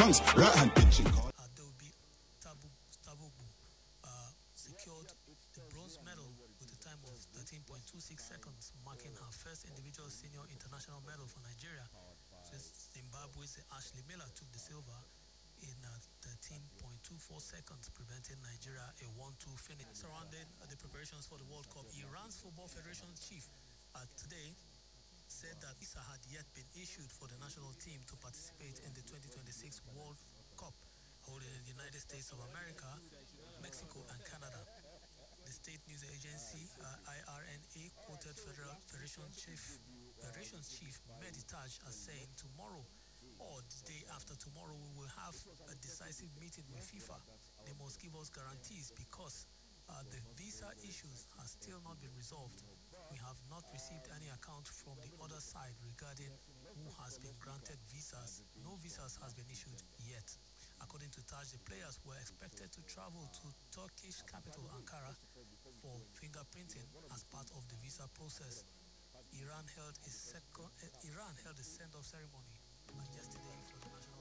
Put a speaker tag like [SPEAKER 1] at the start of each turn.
[SPEAKER 1] Banks, right hand pitching.
[SPEAKER 2] Adobe Tabugbu secured the bronze medal with a time of 13.26 seconds, marking her first individual senior international medal for Nigeria, since Zimbabwe's Ashley Miller took the silver in 13.24 seconds, preventing Nigeria a 1-2 finish. Surrounding the preparations for the World Cup, Iran's Football Federation chief today said that visa had yet been issued for the national team to participate in the 2026 World Cup, holding in the United States of America, Mexico, and Canada. The state news agency IRNA quoted Federation's chief Mehdi Taj as saying, "Tomorrow or the day after tomorrow, we will have a decisive meeting with FIFA. They must give us guarantees because the visa issues have still not been resolved. We have not received any account from the other side regarding who has been granted visas. No visas has been issued yet." According to Taj, the players were expected to travel to Turkish capital Ankara for fingerprinting as part of the visa process. Iran held a send-off ceremony yesterday for the national